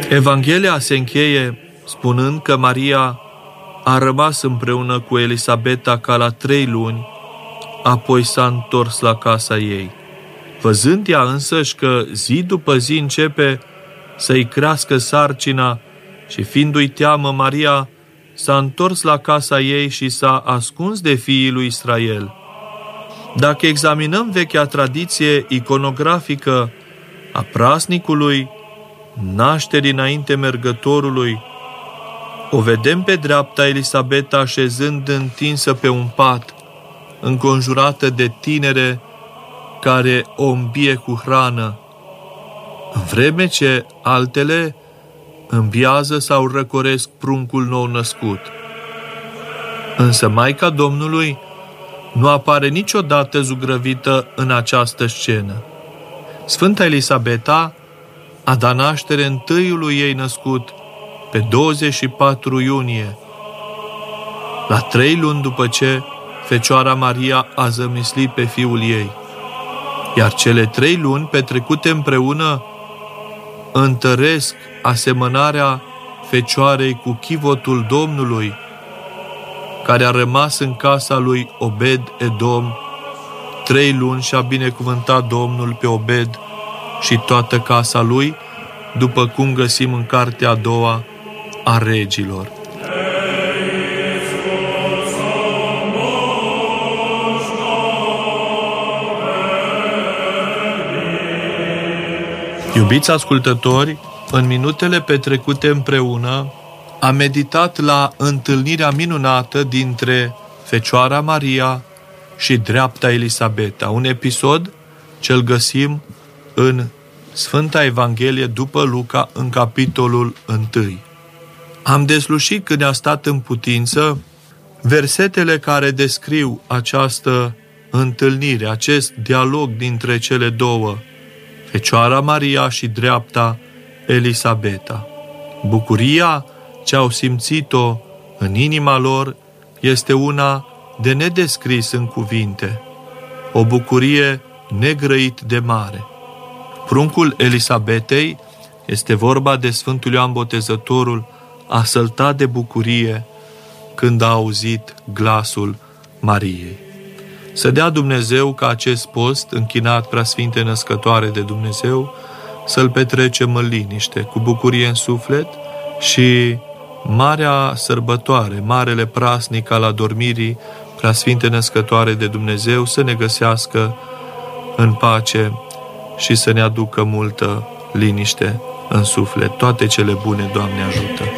Evanghelia se încheie spunând că Maria a rămas împreună cu Elisabeta ca la 3 luni, apoi s-a întors la casa ei. Văzând ea însăși că zi după zi începe să-i crească sarcina și fiindu-i teamă, Maria s-a întors la casa ei și s-a ascuns de fiii lui Israel. Dacă examinăm vechea tradiție iconografică a praznicului nașterii înainte mergătorului, o vedem pe dreapta Elisabeta așezând întinsă pe un pat, înconjurată de tinere care o îmbie cu hrană, în vreme ce altele îmbiază sau răcoresc pruncul nou născut. Însă Maica Domnului nu apare niciodată zugrăvită în această scenă. Sfânta Elisabeta a dat naștere întâiului ei născut pe 24 iunie, la 3 luni după ce Fecioara Maria a zămislit pe fiul ei. Iar cele 3 luni petrecute împreună întăresc asemănarea Fecioarei cu chivotul Domnului, care a rămas în casa lui Obed-Edom 3 luni și a binecuvântat Domnul pe Obed și toată casa lui, după cum găsim în cartea a doua a Regilor. Iubiți ascultători, în minutele petrecute împreună, am meditat la întâlnirea minunată dintre Fecioara Maria și dreapta Elisabeta, un episod ce-l găsim în Sfânta Evanghelie după Luca, în capitolul 1. Am deslușit, când a stat în putință, versetele care descriu această întâlnire, acest dialog dintre cele două, Fecioara Maria și dreapta Elisabeta. Bucuria ce au simțit-o în inima lor este una de nedescris în cuvinte, o bucurie negrăit de mare. Pruncul Elisabetei, este vorba de Sfântul Ioan Botezătorul, a săltat de bucurie când a auzit glasul Mariei. Să dea Dumnezeu ca acest post, închinat Preasfinte Născătoare de Dumnezeu, să-l petrecem în liniște, cu bucurie în suflet și marea sărbătoare, marele praznic al adormirii Preasfinte Născătoare de Dumnezeu să ne găsească în pace și să ne aducă multă liniște în suflet. Toate cele bune, Doamne ajută!